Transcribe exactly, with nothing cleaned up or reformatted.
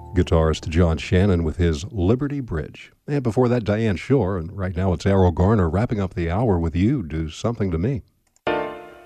Guitarist John Shannon with his Liberty Bridge. And before that, Diane Shore. And right now it's Errol Garner wrapping up the hour with You Do Something to Me.